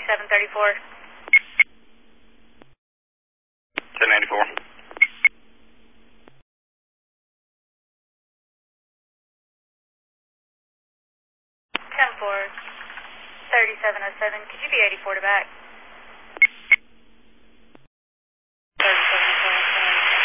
3734. 1094. 10-4, 3707. Could you be 84 to back?